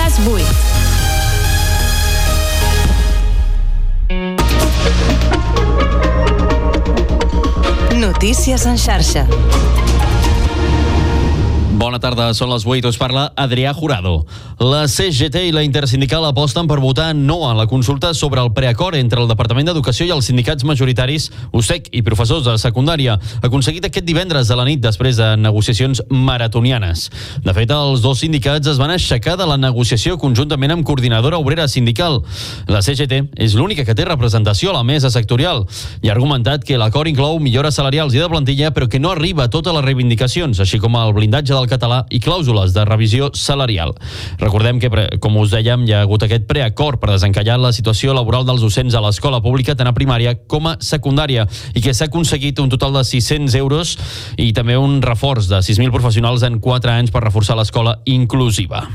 les 8. Notícies en xarxa. Bona tarda, són les 8, us parla Adrià Jurado. La CGT i la Intersindical aposten per votar no a la consulta sobre el preacord entre el Departament d'Educació i els sindicats majoritaris USEC i professors de secundària, aconseguit aquest divendres a la nit després de negociacions maratonianes. De fet, els dos sindicats es van aixecar de la negociació conjuntament amb Coordinadora Obrera Sindical. La CGT és l'única que té representació a la mesa sectorial i ha argumentat que l'acord inclou millores salarials i de plantilla, però que no arriba a totes les reivindicacions, així com el blindatge del català i clàusules de revisió salarial. Recordem que, com us dèiem, hi ha hagut aquest preacord per desencallar la situació laboral dels docents a l'escola pública, tant a primària com a secundària, i que s'ha aconseguit un total de 600 euros i també un reforç de 6.000 professionals en 4 anys per reforçar l'escola inclusiva.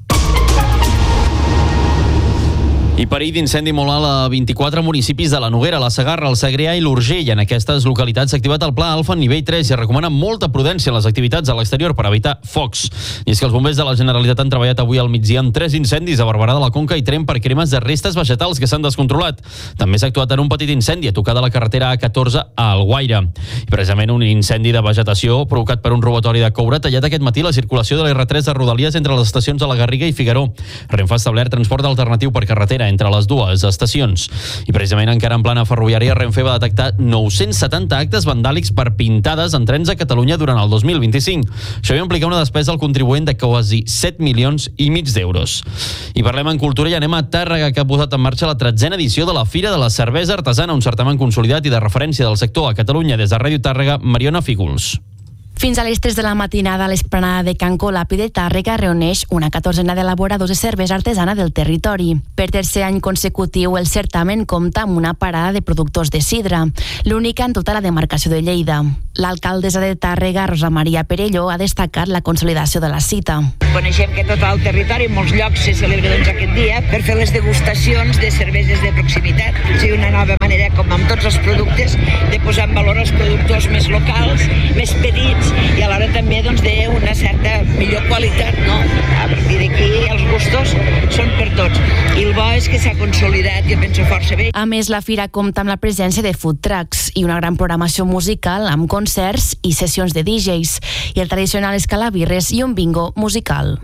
I perill d'incendi molt alt a 24 municipis de la Noguera, la Segarra, el Segrià i l'Urgell. En aquestes localitats s'ha activat el pla Alfa en nivell 3 i es recomana molta prudència en les activitats a l'exterior per evitar focs. I és que els bombers de la Generalitat han treballat avui al migdia en 3 incendis a Barberà de la Conca i Tremp per cremes de restes vegetals que s'han descontrolat. També s'ha actuat en un petit incendi a tocar de la carretera A14 a Alguaire. I precisament un incendi de vegetació provocat per un robatori de coure ha tallat aquest matí la circulació de l'R3 de Rodalies entre les estacions de la Garriga i Figaró. Renfe ha establert transport alternatiu per carretera entre les dues estacions. I precisament encara en plana ferroviària, Renfe va detectar 970 actes vandàlics per pintades en trens a Catalunya durant el 2025. Això va implicar una despesa al contribuent de quasi 7,5 milions d'euros. I parlem en cultura i anem a Tàrrega, que ha posat en marxa la 13a edició de la Fira de la Cervesa Artesana, un certamen consolidat i de referència del sector a Catalunya. Des de Ràdio Tàrrega, Mariona Fígols. Fins a les 3 de la matinada, l'esplanada de Can Colapi de Tàrrega reuneix una 14a d'elaboradors de cervesa artesana del territori. Per tercer any consecutiu, el certamen compta amb una parada de productors de sidra, l'única en tota la demarcació de Lleida. L'alcaldessa de Tàrrega, Rosa Maria Perelló, ha destacat la consolidació de la cita. Coneixem que tot el territori, en molts llocs, se celebra aquest dia per fer les degustacions de cerveses de proximitat. És una nova manera, com amb tots els productes, de posar en valor els productors més locals, més petits, i alhora també d'una certa millor qualitat, no? A partir d'aquí els gustos són per tots. I el bo és que s'ha consolidat, jo penso, força bé. A més, la fira compta amb la presència de food trucks i una gran programació musical amb concerts i sessions de DJs i el tradicional escalabirres i un bingo musical.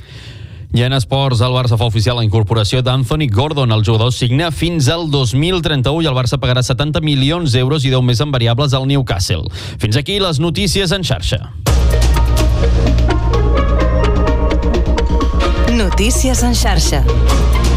I en esports, el Barça fa oficial la incorporació d'Anthony Gordon. El jugador signa fins al 2031 i el Barça pagarà 70 milions d'euros i 10 més en variables al Newcastle. Fins aquí les notícies en xarxa. Notícies en xarxa.